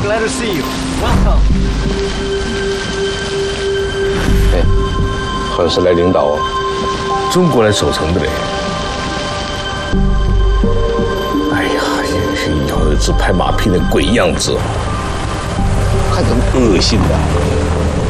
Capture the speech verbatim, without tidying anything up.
glad to see you. Welcome. 哎，好像是来领导啊， 中国来守城的嘞。哎呀，也是一条自拍马屁的鬼样子，还很恶心的。